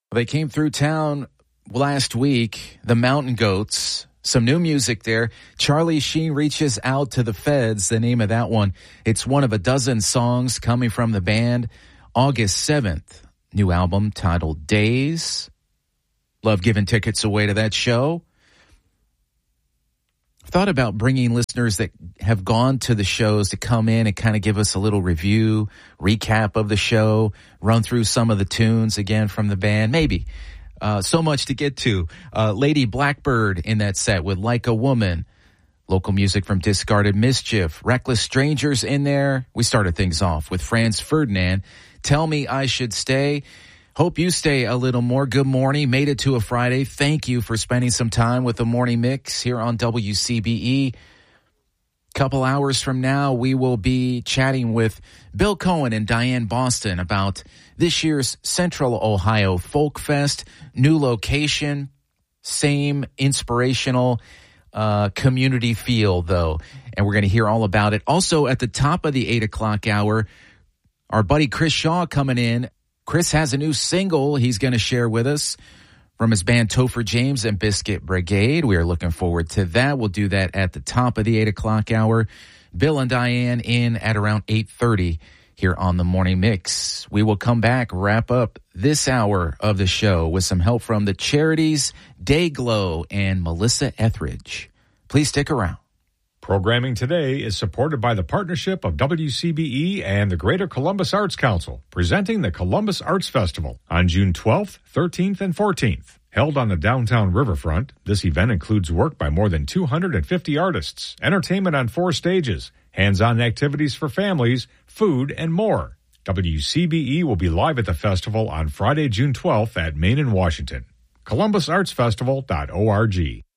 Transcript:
They came through town last week, the Mountain Goats. Some new music there. Charlie Sheen Reaches Out to the Feds, the name of that one. It's one of a dozen songs coming from the band. August 7th, new album titled Days. Love giving tickets away to that show. Thought about bringing listeners that have gone to the shows to come in and kind of give us a little review, recap of the show, run through some of the tunes again from the band. Maybe. So much to get to. Lady Blackbird in that set with Like a Woman. Local music from Discarded Mischief. Reckless Strangers in there. We started things off with Franz Ferdinand. Tell Me I Should Stay. Hope you stay a little more. Good morning. Made it to a Friday. Thank you for spending some time with the Morning Mix here on WCBE. Couple hours from now, we will be chatting with Bill Cohen and Diane Boston about this year's Central Ohio Folk Fest. New location, same inspirational community feel, though. And we're going to hear all about it. Also, at the top of the 8 o'clock hour, our buddy Chris Shaw coming in. Chris has a new single he's going to share with us from his band Topher James and Biscuit Brigade. We are looking forward to that. We'll do that at the top of the 8 o'clock hour. Bill and Diane in at around 8:30 here on the Morning Mix. We will come back, wrap up this hour of the show with some help from the Charities, Dayglow, and Melissa Etheridge. Please stick around. Programming today is supported by the partnership of WCBE and the Greater Columbus Arts Council, presenting the Columbus Arts Festival on June 12th, 13th, and 14th. Held on the downtown riverfront, this event includes work by more than 250 artists, entertainment on 4 stages, hands-on activities for families, food, and more. WCBE will be live at the festival on Friday, June 12th at Main and Washington. ColumbusArtsFestival.org.